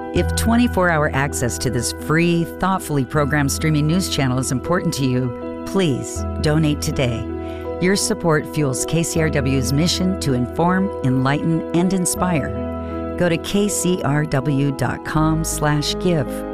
If 24-hour access to this free, thoughtfully programmed streaming news channel is important to you, please donate today. Your support fuels KCRW's mission to inform, enlighten, and inspire. Go to kcrw.com/give